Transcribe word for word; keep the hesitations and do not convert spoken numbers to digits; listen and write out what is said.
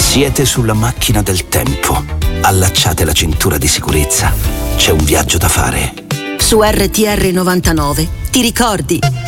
Siete sulla macchina del tempo. Allacciate la cintura di sicurezza. C'è un viaggio da fare. Su R T R novantanove ti ricordi